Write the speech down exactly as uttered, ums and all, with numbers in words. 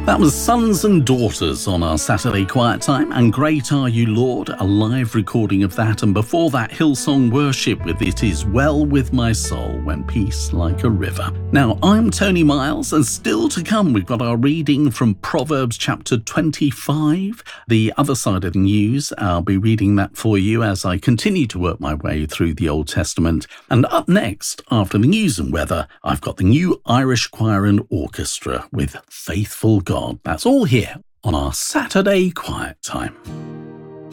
That was Sons and Daughters on our Saturday Quiet Time, and Great Are You Lord, a live recording of that, and before that Hillsong Worship with It Is Well With My Soul When Peace Like a River. Now, I'm Tony Miles, and still to come we've got our reading from Proverbs chapter twenty-five, the other side of the news. I'll be reading that for you as I continue to work my way through the Old Testament. And up next, after the news and weather, I've got the new Irish Choir and Orchestra with Faithful God. That's all here on our Saturday Quiet Time.